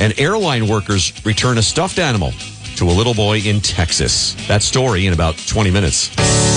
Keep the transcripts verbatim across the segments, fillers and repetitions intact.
And airline workers return a stuffed animal to a little boy in Texas. That story in about twenty minutes.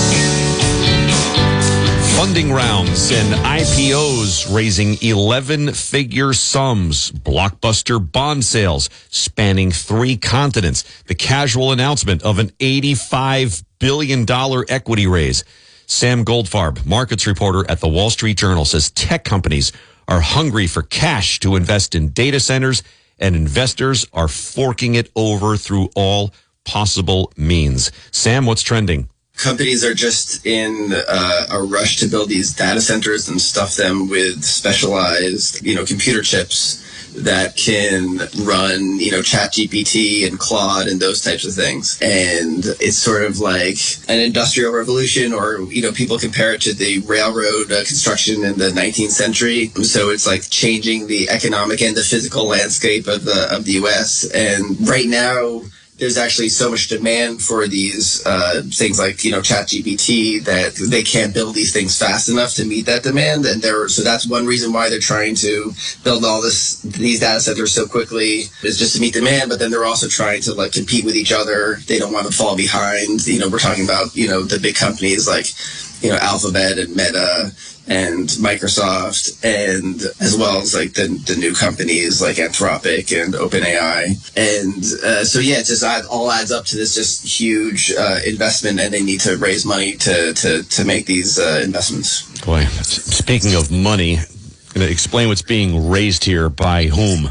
Funding rounds and I P Os raising eleven-figure sums. Blockbuster bond sales spanning three continents. The casual announcement of an eighty-five billion dollars equity raise. Sam Goldfarb, markets reporter at the Wall Street Journal, says tech companies are hungry for cash to invest in data centers, and investors are forking it over through all possible means. Sam, what's trending? Companies are just in uh, a rush to build these data centers and stuff them with specialized, you know, computer chips that can run, you know, ChatGPT and Claude and those types of things. And it's sort of like an industrial revolution, or, you know, people compare it to the railroad uh, construction in the nineteenth century. So it's like changing the economic and the physical landscape of the, of the U S. And right now, there's actually so much demand for these uh, things like, you know, ChatGPT that they can't build these things fast enough to meet that demand. And they're, so that's one reason why they're trying to build all this, these data centers so quickly, is just to meet demand. But then they're also trying to like compete with each other. They don't want to fall behind. You know, we're talking about, you know, the big companies like, you know, Alphabet and Meta and Microsoft, and as well as like the the new companies like Anthropic and OpenAI. And uh, so, yeah, it just add, all adds up to this just huge uh, investment, and they need to raise money to, to, to make these uh, investments. Boy, speaking of money, going to explain what's being raised here by whom?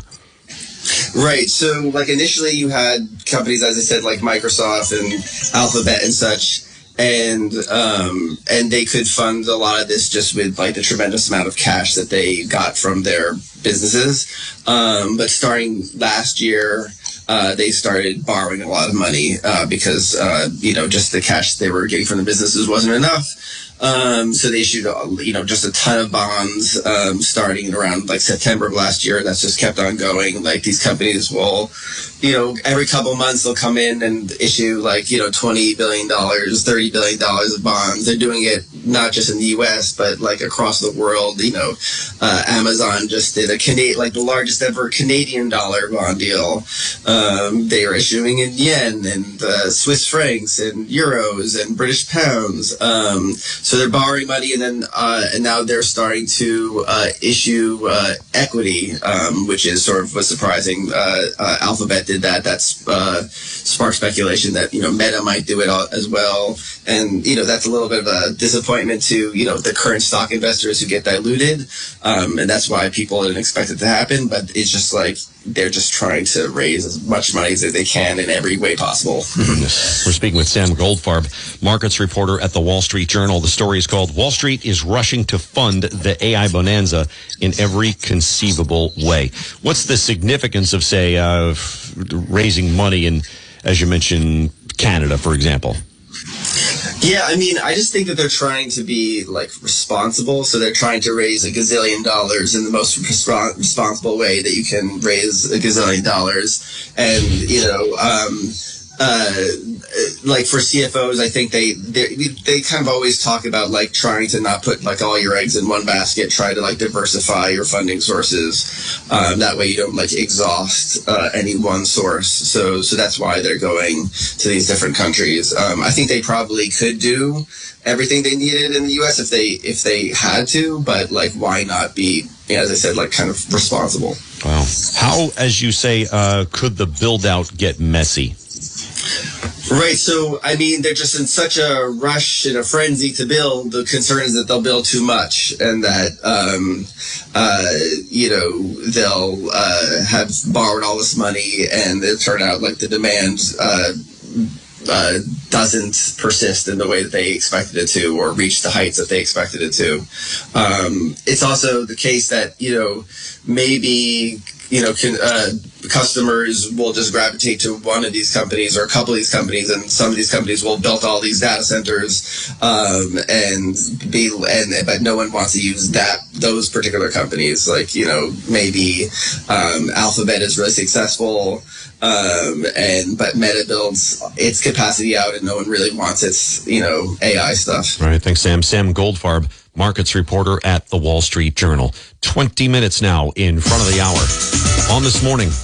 Right. So, like, initially you had companies, as I said, like Microsoft and Alphabet and such, and um, and they could fund a lot of this just with like the tremendous amount of cash that they got from their businesses. Um, but starting last year, uh, they started borrowing a lot of money uh, because uh, you know, just the cash they were getting from the businesses wasn't enough. Um, so they issued, you know, just a ton of bonds, um, starting around like September of last year. That's just kept on going. Like, these companies will, you know, every couple of months they'll come in and issue like, you know, twenty billion dollars, thirty billion dollars of bonds. They're doing it not just in the U S, but like across the world. You know, uh, Amazon just did a Canadian, like the largest ever Canadian dollar bond deal. Um, they are issuing in yen and, uh, Swiss francs and euros and British pounds. Um, So they're borrowing money, and then uh, and now they're starting to uh, issue uh, equity, um, which is sort of was surprising. Uh, uh, Alphabet did that. That's uh, sparked speculation that, you know, Meta might do it all, as well. And, you know, that's a little bit of a disappointment to, you know, the current stock investors who get diluted. Um, and that's why people didn't expect it to happen. But it's just like they're just trying to raise as much money as they can in every way possible. We're speaking with Sam Goldfarb, markets reporter at the Wall Street Journal. The story is called "Wall Street is Rushing to Fund the A I Bonanza in Every Conceivable Way." What's the significance of, say, uh, raising money in, as you mentioned, Canada, for example? Yeah, I mean, I just think that they're trying to be, like, responsible. So they're trying to raise a gazillion dollars in the most resp- responsible way that you can raise a gazillion dollars. And, you know, um, uh, like for C F Os, I think they, they they kind of always talk about like trying to not put like all your eggs in one basket. Try to like diversify your funding sources. Um, that way you don't like exhaust uh, any one source. So so that's why they're going to these different countries. Um, I think they probably could do everything they needed in the U S if they if they had to, but like why not be, you know, as I said, like kind of responsible. Wow. How, as you say, uh, could the build out get messy? Right. So, I mean, they're just in such a rush and a frenzy to build. The concern is that they'll build too much and that, um, uh, you know, they'll uh, have borrowed all this money and it'll turn out like the demand uh, uh, doesn't persist in the way that they expected it to or reach the heights that they expected it to. Um, it's also the case that, you know, maybe, you know, can, uh, customers will just gravitate to one of these companies or a couple of these companies, and some of these companies will build all these data centers, um, and be, and but no one wants to use that those particular companies. Like, you know, maybe um, Alphabet is really successful, um, and but Meta builds its capacity out, and no one really wants its, you know, A I stuff. All right, thanks, Sam. Sam Goldfarb, markets reporter at the Wall Street Journal. twenty minutes now in front of the hour on This Morning.